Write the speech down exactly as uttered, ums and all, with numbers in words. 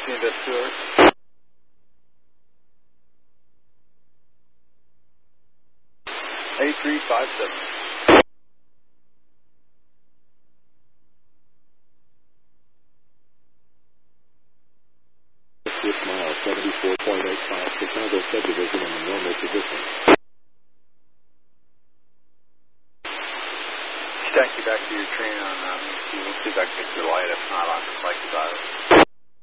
fifteen to Stewart. A three five seven. Six miles, seventy-four point eight miles, Chicago subdivision in the normal position. Taxi back to your train on, um, we'll see if I can get your light. If not, I'll just like to dial.